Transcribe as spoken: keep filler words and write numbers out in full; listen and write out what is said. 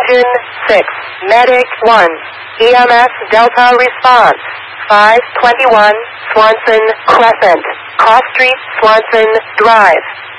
Engine six, Medic one, E M S Delta response, five twenty-one, Swanson Crescent, Cross Street, Swanson Drive.